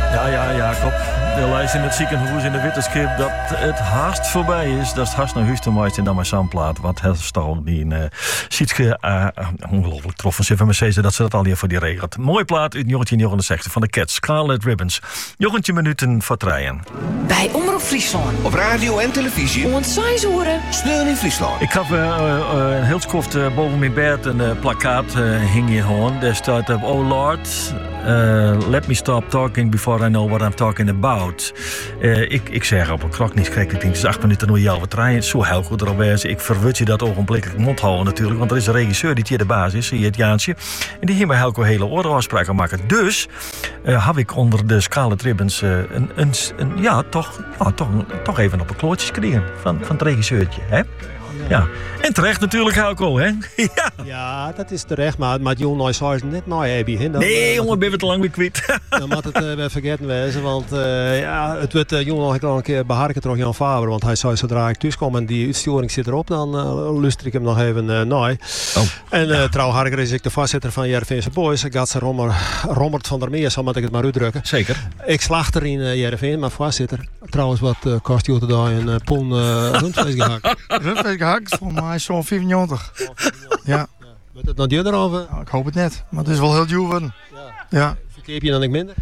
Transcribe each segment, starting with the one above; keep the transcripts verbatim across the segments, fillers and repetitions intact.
Ja, ja, Jacob. De lijst in het ziekenhuis in de Witterskip dat het haast voorbij is. Dat is haast naar huis te maken en dan maar Samplaat. Wat heeft toch die een uh, Sietske uh, ongelooflijk troffen. Ze van zeggen dat ze dat al hier voor die regelt. Mooi plaat uit negentien negenenzestig van de Cats. Scarlet Ribbons. negentien minuten vertreien. Bij Omroep Friesland. Op radio en televisie. Om het zes uur. Steun in Friesland. Ik heb uh, uh, een heel skoft uh, boven mijn bed een uh, plakkaat uh, hing hier gewoon. Daar staat op, oh Lord, uh, let me stop talking before I know what I'm talking about. Uh, ik, ik zeg op een krok niet krijg ik denk, het is acht minuten door jou vertreien. Zo heel goed erop wezen. Ik verwut je dat ogenblikkelijk mond houden natuurlijk. Want er is een regisseur die hier de baas is, hier het Jaantje. En die hier mij heel hele oorafspraken maken. Dus uh, heb ik onder de Scarlet Ribbons uh, een, een, een, ja, toch, ja, toch, toch even op een klootje gekregen van, van het regisseurtje. Hè? Ja. En terecht natuurlijk, Helco, hè? Ja. Ja, dat is terecht, maar, maar Jon Noy zei net nou, Abby. He, dan, nee, uh, jongen, ben we te lang weer kwijt. Dan moet het uh, weer vergeten wezen, want uh, ja, het werd uh, Jon nog een keer beharken terug Jan Faber, want hij zei zodra ik thuis kom en die uitsturing zit erop, dan uh, luister ik hem nog even uh, naar. Oh. En uh, trouw Harker is ik de voorzitter van Jereveense Boys. Ik had ze Rommer, Rommert van der Meer, zal moet ik het maar uitdrukken. Zeker. Ik slachter in uh, Jereveen, maar voorzitter. Trouwens, wat uh, kost je daar een uh, pon uh, rundvlees gehakt? Rundvlees gehakt, voor mij zo'n vierennegentig. Ja. Wordt het nog duurder of? Uh? Nou, ik hoop het net, maar het is wel heel duur worden. Ja. Ja. Verkeer je dan niet minder?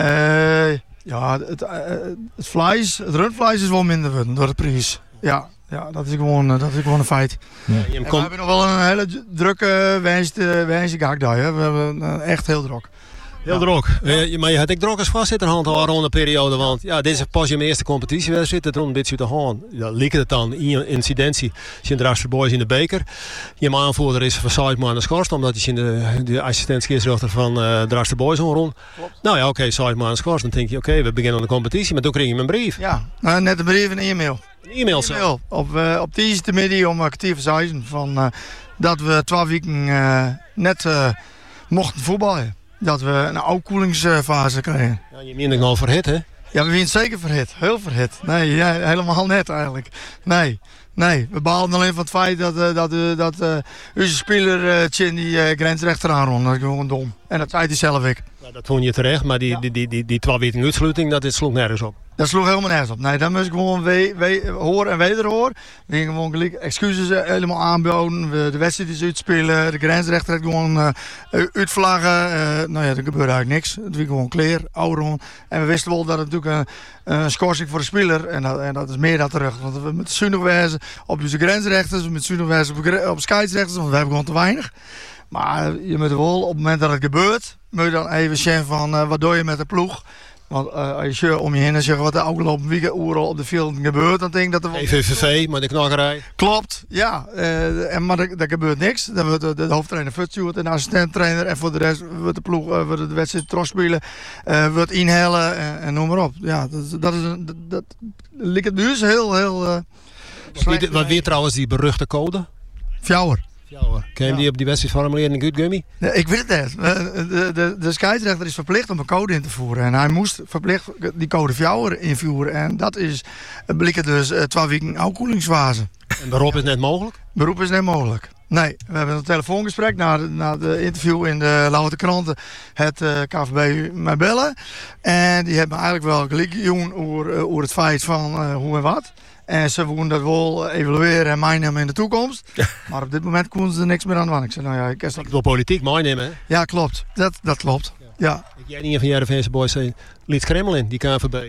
Uh, ja, het, uh, het vlees, het rundvlees is wel minder worden door de prijs. Ja. Ja, dat is gewoon, dat is gewoon een feit. Ja. En en we hebben nog wel een hele drukke wijze gehaktdag. We hebben uh, echt heel druk. Heel druk. Uh, maar je had ik druk als voorzitter handhouden rond een periode. Want ja, dit is pas je eerste competitiewedstrijd. Het rond een beetje te gaan. Ja, liep het dan in je incidentie. Je in Draagster Boys in de beker. Je aanvoerder is verzaaid maar aan de schorst. Omdat je in de, de assistent-scheidsrechter van uh, Draagster Boys rond. Nou ja, oké, okay, saai maar aan de schorst. Dan denk je, oké, okay, we beginnen aan de competitie. Maar toen kreeg je een brief. Ja, uh, net een brief en een e-mail. Een e-mail zo? E-mail. Op, uh, op dinsdag middag om kwartier voor zes. Van uh, dat we twaalf weken uh, net uh, mochten voetballen. Dat we een afkoelingsfase kregen. Ja, je meent nog verhit, hè? Ja, we zijn zeker verhit. Heel verhit. Nee, ja, helemaal net eigenlijk. Nee, nee. We behalen alleen van het feit dat, uh, dat, uh, dat uh, onze speler uh, Chin die uh, grensrechter aanrond. Dat is gewoon dom. En dat zei hij zelf ik. Ja, dat vond je terecht, maar die, ja. die, die, die, die twaalf weken uitsluiting, dat sloeg nergens op. Dat sloeg helemaal nergens op. Nee, dan moest ik gewoon we, we, hoor en wederhoor. We gingen gewoon gelijk excuses helemaal aanboden. We de wedstrijd is uitspelen. De grensrechter had gewoon uh, uitvlaggen. Uh, nou ja, er gebeurde eigenlijk niks. Het was gewoon clear, ouder. En we wisten wel dat het natuurlijk een, een schorsing voor de speler. En dat, en dat is meer dan terug. Want we moeten zuinig wijzen op onze grensrechters. We moeten zuinig wijzen op, op scheidsrechters. Want we hebben gewoon te weinig. Maar je moet wel, op het moment dat het gebeurt, moet je dan even zien van uh, wat doe je met de ploeg. Want uh, als je om je heen zegt wat de afgelopen weekend op de veld gebeurt, dan denk ik dat er wel... E V V V, maar de knaggerij. Klopt, ja. Uh, en, maar er, er gebeurt niks. Dan wordt de, de hoofdtrainer Futsuurt en de assistenttrainer en voor de rest wordt de ploeg, uh, wordt de wedstrijd terugspelen, uh, wordt inhalen en, en noem maar op. Ja, dat, dat is een... Dat, dat lijkt het nu heel, heel... Uh, wat, wat weer trouwens die beruchte code? Fjouwer. Ken je ja. die op die wedstrijd formuleren in Good Gummy? Ja, ik weet het net. De, de, de scheidsrechter is verplicht om een code in te voeren. En hij moest verplicht die code Fjouwer invoeren. En dat is blikken dus uh, twaalf weken afkoelingsfase. En beroep is net mogelijk? Beroep is net mogelijk. Nee, we hebben een telefoongesprek na de, na de interview in de Louter Kranten. Het uh, K V B mij bellen. En die hebben eigenlijk wel gelijk jongen over, uh, over het feit van uh, hoe en wat. En ze willen dat wel evalueren en meenemen in de toekomst. Ja. Maar op dit moment konden ze er niks meer aan doen. Ik zei, nou ja, ik dat... door politiek meenemen, hè? Ja, klopt. Dat, dat klopt. Ja. Ja. Ik jij niet van Jereveense Boys zei, liet Kremlin, die K V B.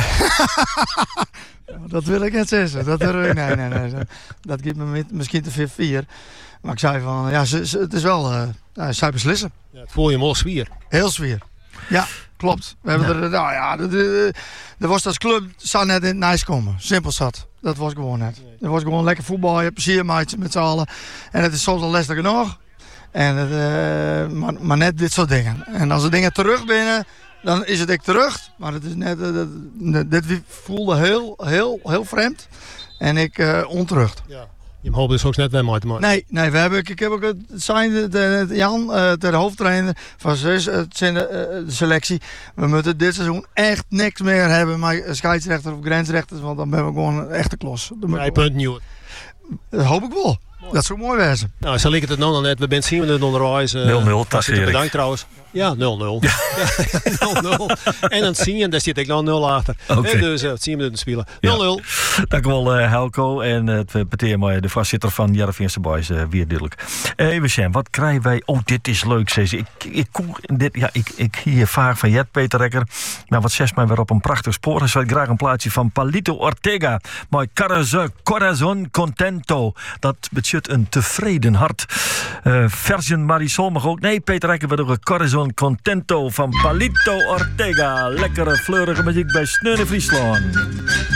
Dat wil ik niet zeggen. Dat er, nee, nee, nee. Dat geeft me misschien te veel vier. Maar ik zei van, ja, ze, ze, het is wel, uh, ja, zij beslissen. Ja, het voel je hem al zwier. Heel zwier. Ja, klopt. We hebben ja. er, nou ja, de, de, de was als club zou net in het nice komen. Simpel zat. Dat was gewoon net. Nee. Dat was gewoon lekker voetbal, je hebt plezier met, met z'n allen. En het is soms al lastig genoeg. En het, uh, maar, maar net dit soort dingen. En als er dingen terug binnen, dan is het ik terug. Maar het is net, uh, dit, dit voelde heel, heel, heel vreemd. En ik uh, onterug. Ja. Je hoopt dus ook net weer mooi te maken. Nee, nee we hebben, ik heb ook het zijn de, de, de Jan, uh, de hoofdtrainer van zes, uh, de, de selectie. We moeten dit seizoen echt niks meer hebben met scheidsrechter of grensrechters, want dan ben we gewoon een echte klos. Vijf punt nieuw. Dat hoop ik wel. Dat zou mooi wezen. Nou, zo lijkt het nou nog net. We zijn zien we het onderwijs. Uh, nul nul, dat is bedankt trouwens. Ja, nul nul. Ja. nul nul. En dan zie je, daar zit ik nog nul achter. Okay. En dus uh, zien we het spelen. nul nul. Ja. Dank u wel, uh, Helco. En uh, het betekent maar de voorzitter van Jarreveense Boys, uh, weer duidelijk. Uh, even zien, wat krijgen wij? Oh, dit is leuk, zei ze. Ik, ik, dit, ja, ik, ik hier vaak van Jet Peter Rekker. Nou, wat zegt mij weer op een prachtig spoor. Dan zou ik graag een plaatsje van Palito Ortega. Maar Corazon Contento. Dat betekent een tevreden hart. Uh, Version Marisol mag ook. Nee, Peter Rekker wil ook een Corazon Contento van Palito Ortega. Lekkere, fleurige muziek bij Sneu in Friesland.